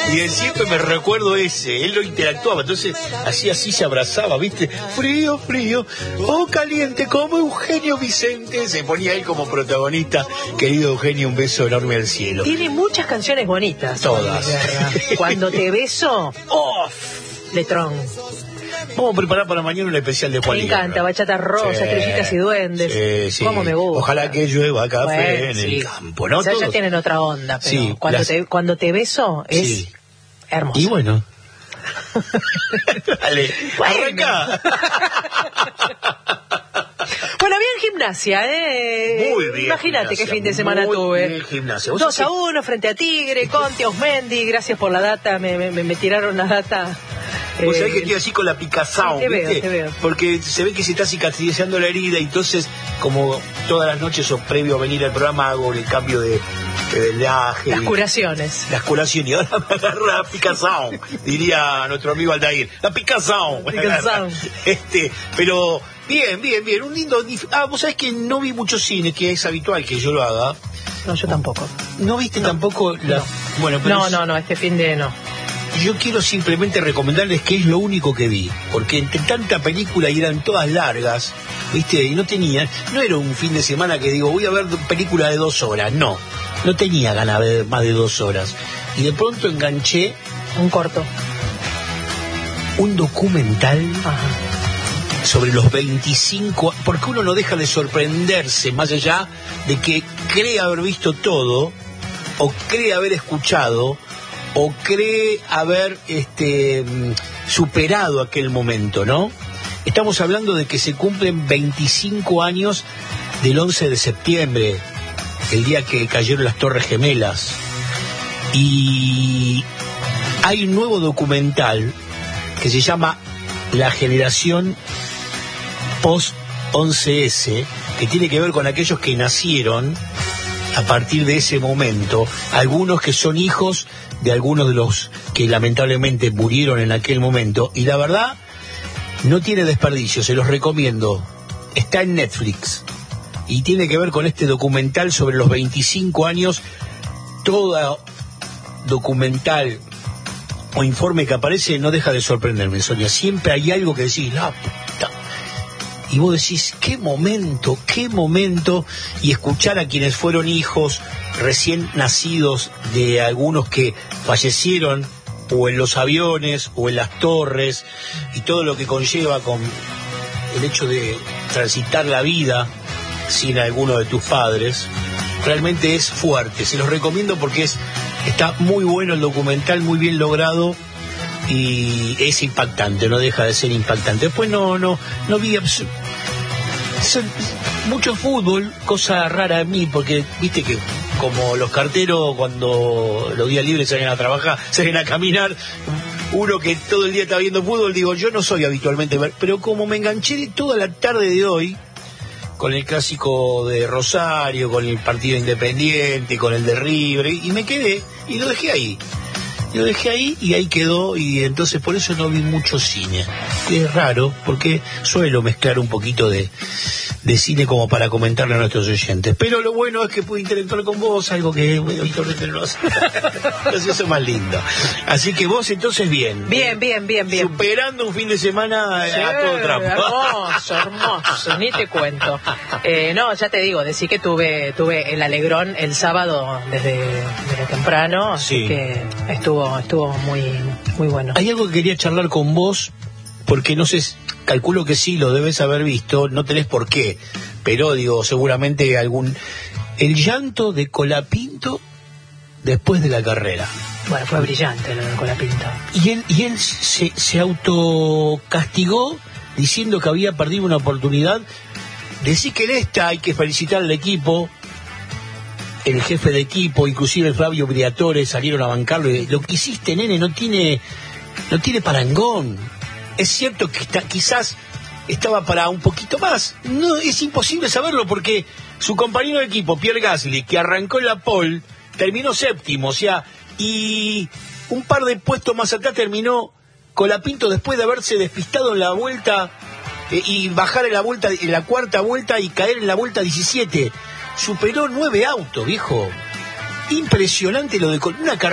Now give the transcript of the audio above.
Y siempre me recuerdo ese, él lo interactuaba, entonces hacía así, se abrazaba, ¿viste? Frío, frío, o caliente como Eugenio Vicente, se ponía él como protagonista. Querido Eugenio, un beso enorme al cielo. Tiene muchas canciones bonitas. Todas. Cuando te beso, Letrón. Vamos a preparar para mañana un especial de Juan Me Luis encanta, Guerra. bachata rosa, estrellitas y duendes. Sí. Cómo me gusta. Ojalá que llueva café Bueno, en sí. el campo, ¿no? O sea, ya Todos. tienen otra onda, pero Sí, cuando te beso es Sí. hermoso. Y bueno. Dale, Bueno. arranca. Bueno, bien gimnasia, Muy bien. Imagínate qué Gimnasia, fin de semana muy tuve. bien Gimnasia. 2-1 frente a Tigre, Conti, Osmendi, gracias por la data, me tiraron la data. Vos sabés que estoy así con la picazón, sí, ¿viste? te veo. Porque se ve que se está cicatrizando la herida, y entonces, como todas las noches o previo a venir al programa, hago el cambio de vendaje. Las curaciones. Las curaciones, y ahora me agarra la picazón, diría nuestro amigo Aldair. La picazón. Picazón. Pero bien, un lindo... vos sabés que no vi mucho cine, que es habitual que yo lo haga. No, yo tampoco. ¿No viste tampoco la...? No. Bueno, pero No, este fin de no. yo quiero simplemente recomendarles que es lo único que vi, porque entre tanta película y eran todas largas, ¿viste? Y no era un fin de semana que digo, voy a ver película de 2 horas, no tenía ganas de ver más de 2 horas. Y de pronto enganché Un corto. un documental Ajá. sobre los 25, porque uno no deja de sorprenderse, más allá de que cree haber visto todo, o cree haber escuchado, o cree haber superado aquel momento, ¿no? Estamos hablando de que se cumplen 25 años del 11 de septiembre, el día que cayeron las Torres Gemelas. Y hay un nuevo documental que se llama La Generación Post-11S, que tiene que ver con aquellos que nacieron a partir de ese momento, algunos que son hijos de algunos de los que lamentablemente murieron en aquel momento, y la verdad no tiene desperdicio, se los recomiendo, está en Netflix y tiene que ver con este documental sobre los 25 años. Todo documental o informe que aparece no deja de sorprenderme, Sonia, siempre hay algo que decís, la puta. Y vos decís, qué momento, y escuchar a quienes fueron hijos recién nacidos de algunos que fallecieron o en los aviones o en las torres, y todo lo que conlleva con el hecho de transitar la vida sin alguno de tus padres, realmente es fuerte. Se los recomiendo porque está muy bueno el documental, muy bien logrado, y es impactante, no deja de ser impactante. Después no vi mucho fútbol, cosa rara en mí, porque viste que como los carteros cuando los días libres salen a trabajar, salen a caminar, uno que todo el día está viendo fútbol, digo, yo no soy habitualmente, pero como me enganché toda la tarde de hoy con el clásico de Rosario, con el partido Independiente, con el de River, y me quedé y lo dejé ahí. Y ahí quedó, y entonces por eso no vi mucho cine. Es raro, porque suelo mezclar un poquito de cine como para comentarle a nuestros oyentes. Pero lo bueno es que pude interactuar con vos, algo que habitualmente no hace. Eso es más lindo. Así que vos entonces bien. Bien. Superando un fin de semana a todo trapo. Hermoso, ni te cuento. No, ya te digo, decí que tuve el alegrón el sábado desde temprano, así Sí. que estuvo muy bueno. Hay algo que quería charlar con vos, porque no sé, calculo que sí, lo debes haber visto, no tenés por qué, pero digo, seguramente el llanto de Colapinto después de la carrera. Bueno, fue brillante lo de Colapinto. Y él se autocastigó diciendo que había perdido una oportunidad. Decí que en esta hay que felicitar al equipo, el jefe de equipo, inclusive el Flavio Briatore salieron a bancarlo. Lo que hiciste, nene, no tiene parangón. Es cierto que quizás estaba para un poquito más. No, es imposible saberlo porque su compañero de equipo, Pierre Gasly, que arrancó en la pole, terminó séptimo, o sea, y un par de puestos más atrás terminó Colapinto después de haberse despistado en la vuelta y bajar en la cuarta vuelta y caer en la vuelta 17. Superó 9 autos, viejo. Impresionante lo de una carrera.